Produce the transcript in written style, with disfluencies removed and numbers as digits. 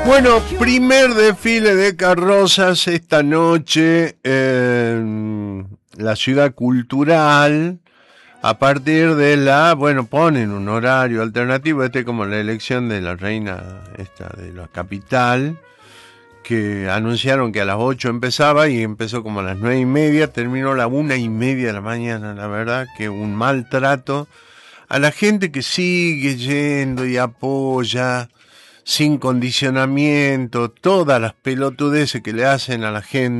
Bueno, primer desfile de carrozas esta noche en la ciudad cultural. A partir de ponen un horario alternativo, como la elección de la reina esta de la capital, que anunciaron que a las 8 empezaba y empezó como a las 9:30, terminó a las 1:30 de la mañana. La verdad que un maltrato a la gente que sigue yendo y apoya sin condicionamiento todas las pelotudeces que le hacen a la gente.